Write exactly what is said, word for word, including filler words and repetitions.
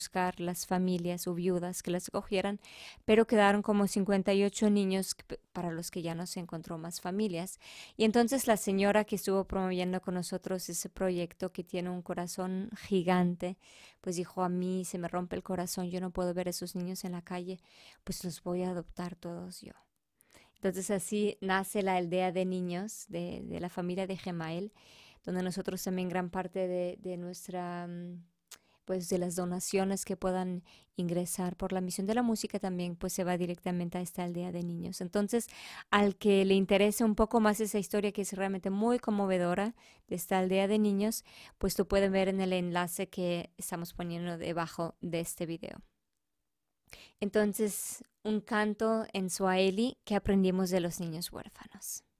buscar las familias o viudas que las acogieran, pero quedaron como cincuenta y ocho niños que- para los que ya no se encontró más familias. Y entonces la señora que estuvo promoviendo con nosotros ese proyecto, que tiene un corazón gigante, pues dijo: a mí se me rompe el corazón, yo no puedo ver a esos niños en la calle, pues los voy a adoptar todos yo. Entonces así nace la aldea de niños de, de la familia de Gemael, donde nosotros también gran parte de, de nuestra, mm, pues de las donaciones que puedan ingresar por la misión de la música también pues se va directamente a esta aldea de niños. Entonces, al que le interese un poco más esa historia, que es realmente muy conmovedora, de esta aldea de niños, pues tú puedes ver en el enlace que estamos poniendo debajo de este video. Entonces, un canto en Swahili que aprendimos de los niños huérfanos.